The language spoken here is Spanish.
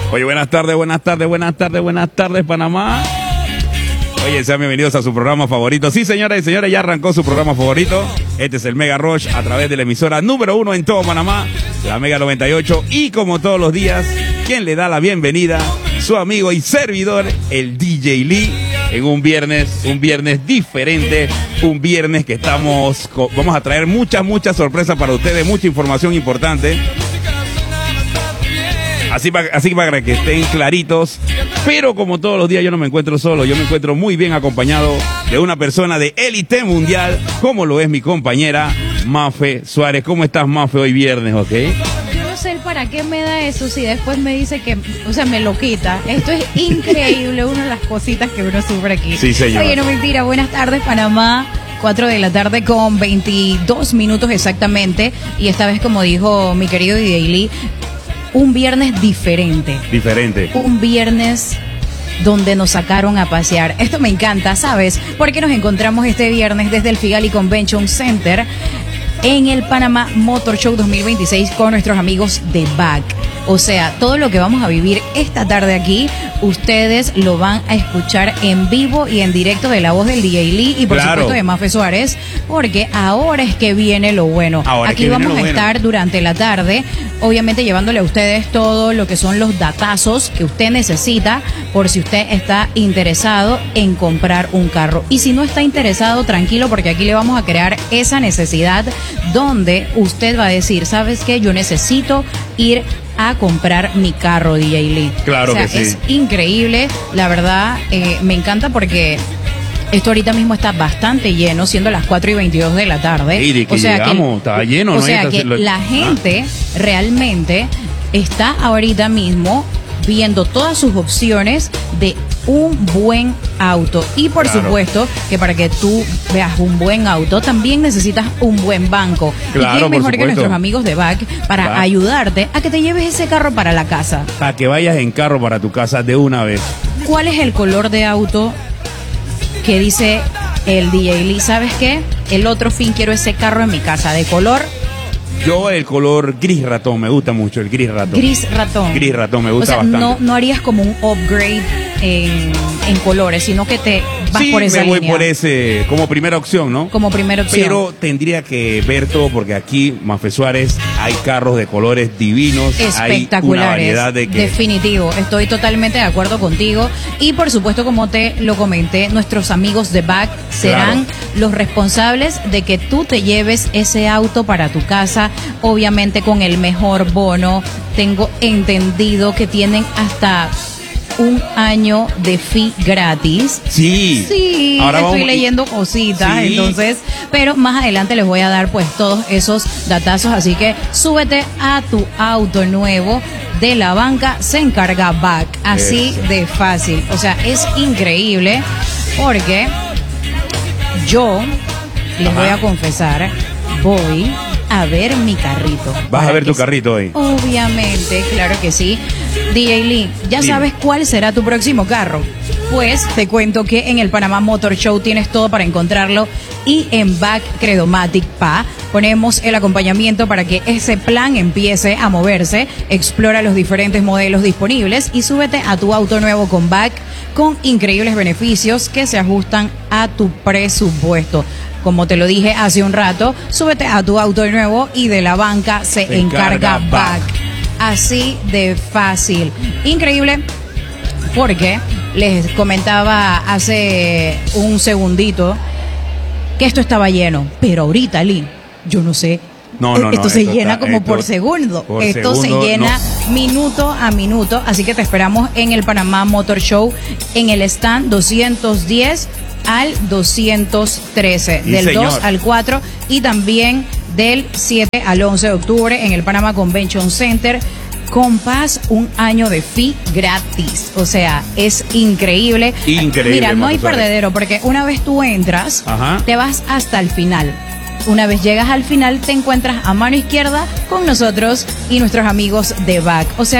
Oye, buenas tardes, Panamá. Oye, sean bienvenidos a su programa favorito. Sí, señoras y señores, ya arrancó su programa favorito. Este es el Mega Rush a través de la emisora número 1 en todo Panamá, la Mega 98. Y como todos los días, quien le da la bienvenida, su amigo y servidor, el DJ Lee, en un viernes diferente, un viernes que vamos a traer muchas sorpresas para ustedes, mucha información importante. Así para que estén claritos. Pero como todos los días yo no me encuentro solo, yo me encuentro muy bien acompañado de una persona de élite mundial, como lo es mi compañera Mafe Suárez. ¿Cómo estás, Mafe, hoy viernes, ok? Yo no sé para qué me da eso si después me dice que, o sea, me lo quita. Esto es increíble, una de las cositas que uno sufre aquí. Sí, señor. Oye, no mentira, buenas tardes, Panamá. 4 de la tarde con 22 minutos exactamente. Y esta vez, como dijo mi querido DJ Lee, un viernes diferente. Un viernes donde nos sacaron a pasear. Esto me encanta, ¿sabes? Porque nos encontramos este viernes desde el Figali Convention Center en el Panamá Motor Show 2026 con nuestros amigos de BAC. O sea, todo lo que vamos a vivir esta tarde aquí, ustedes lo van a escuchar en vivo y en directo de la voz del DJ Lee y por supuesto de Mafe Suárez, porque ahora es que viene lo bueno. Aquí vamos a estar durante la tarde, obviamente llevándole a ustedes todo lo que son los datazos que usted necesita por si usted está interesado en comprar un carro. Y si no está interesado, tranquilo, porque aquí le vamos a crear esa necesidad donde usted va a decir, ¿sabes qué? Yo necesito ir a comprar mi carro, DJ Lee. Claro, o sea, que sí. Es increíble, la verdad, me encanta porque esto ahorita mismo está bastante lleno, siendo las 4:22 de la tarde. Y de que está lleno. O sea que la gente realmente está ahorita mismo viendo todas sus opciones de un buen auto. Y por supuesto que para que tú veas un buen auto también necesitas un buen banco. Claro, y quién mejor que nuestros amigos de BAC para ayudarte a que te lleves ese carro para la casa. Para que vayas en carro para tu casa de una vez. ¿Cuál es el color de auto que dice el DJ Lee? ¿Sabes qué? El otro fin quiero ese carro en mi casa. ¿De color? Yo el color gris ratón, me gusta mucho el gris ratón. Gris ratón. Gris ratón, me gusta bastante. No harías como un upgrade en colores, sino que te vas por esa línea. Sí, me voy por ese, como primera opción, ¿no? Como primera opción. Pero tendría que ver todo, porque aquí, Mafe Suárez, hay carros de colores divinos. Espectaculares. Hay una variedad de que... Definitivo, estoy totalmente de acuerdo contigo. Y por supuesto, como te lo comenté, nuestros amigos de BAC serán los responsables de que tú te lleves ese auto para tu casa, obviamente con el mejor bono. Tengo entendido que tienen hasta un año de fee gratis. Sí. Ahora estoy leyendo cositas, entonces, pero más adelante les voy a dar pues todos esos datazos, así que súbete a tu auto nuevo, de la banca se encarga BAC, así de fácil. O sea, es increíble porque yo les voy a confesar, voy a ver mi carrito. ¿Vas a ver tu carrito hoy? Obviamente, claro que sí. DJ Lee, ¿ya sabes cuál será tu próximo carro? Pues te cuento que en el Panamá Motor Show tienes todo para encontrarlo y en BAC Credomatic PA ponemos el acompañamiento para que ese plan empiece a moverse. Explora los diferentes modelos disponibles y súbete a tu auto nuevo con BAC con increíbles beneficios que se ajustan a tu presupuesto. Como te lo dije hace un rato, súbete a tu auto nuevo y de la banca se encarga BAC. Así de fácil. Increíble, porque les comentaba hace un segundito que esto estaba lleno, pero ahorita, Lee, yo no sé. Esto se llena como por segundo. Esto se llena minuto a minuto. Así que te esperamos en el Panamá Motor Show en el stand 210 al 213, del 2 al 4 y también del 7 al 11 de octubre en el Panamá Convention Center. Con Paz, un año de fee gratis. O sea, es increíble. Mira, no hay perdedero, porque una vez tú entras, te vas hasta el final. Una vez llegas al final, te encuentras a mano izquierda con nosotros y nuestros amigos de BAC. O sea,